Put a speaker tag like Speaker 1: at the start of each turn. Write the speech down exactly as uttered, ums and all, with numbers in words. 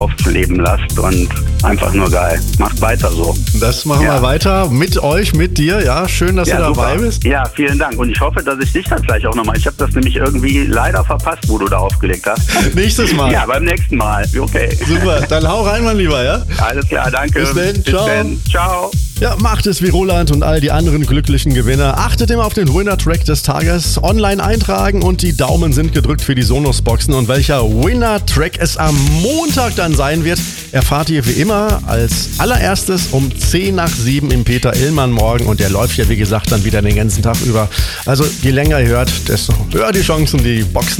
Speaker 1: aufleben lasst und einfach nur geil. Macht weiter so.
Speaker 2: Das machen
Speaker 1: Ja.
Speaker 2: wir weiter mit euch, mit dir. Ja, schön, dass
Speaker 1: Ja,
Speaker 2: du dabei
Speaker 1: super.
Speaker 2: bist.
Speaker 1: Ja, vielen Dank. Und ich hoffe, dass ich dich dann gleich auch nochmal. Ich habe das nämlich irgendwie leider verpasst, wo du da aufgelegt hast.
Speaker 2: Nächstes Mal.
Speaker 1: Ja, beim nächsten Mal. Okay.
Speaker 2: Super, dann hau rein, mein Lieber, ja?
Speaker 1: Alles klar, danke.
Speaker 2: Bis dann, ciao.
Speaker 1: dann. Ciao.
Speaker 2: Ja, macht es wie Roland und all die anderen glücklichen Gewinner. Achtet immer auf den Winner-Track des Tages. Online eintragen und die Daumen sind gedrückt für die Sonos-Boxen. Und welcher Winner-Track es am Montag dann sein wird, erfahrt ihr wie immer als allererstes um zehn nach sieben im Peter Illmann morgen. Und der läuft ja, wie gesagt, dann wieder den ganzen Tag über. Also je länger ihr hört, desto höher die Chancen, die Boxen